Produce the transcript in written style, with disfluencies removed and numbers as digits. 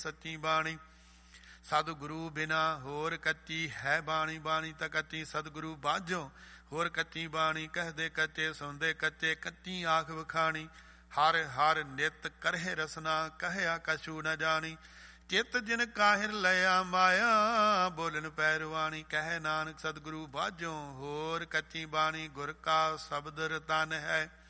ਸੱਚੀ ਬਾਣੀ। ਸਤਿਗੁਰੂ ਬਿਨਾ ਹੋਰ ਕੱਚੀ ਹੈ ਬਾਣੀ, ਬਾਣੀ ਤਾਂ ਕੱਚੀ ਸਤਿਗੁਰੂ ਬਾਝੋਂ ਹੋਰ ਕੱਚੀ ਬਾਣੀ। ਕਹਦੇ ਕੱਚੇ ਸੁਣਦੇ ਕੱਚੇ, ਕੱਚੀ ਆਖ ਵਖਾਣੀ। ਹਰ ਹਰ ਨਿਤ ਕਰਹਿ ਰਸਨਾ, ਕਹਿਆ ਕਛੂ ਨ ਜਾਣੀ। ਚਿੱਤ ਜਿਨ ਕਾਹਿਰ ਲਿਆ ਮਾਇਆ, ਬੋਲਣ ਪੈਰਵਾਣੀ। ਕਹਿ ਨਾਨਕ ਸਤਿਗੁਰੂ ਬਾਝੋਂ ਹੋਰ ਕੱਚੀ ਬਾਣੀ। ਗੁਰ ਕਾ ਸ਼ਬਦ ਰਤਨ ਹੈ,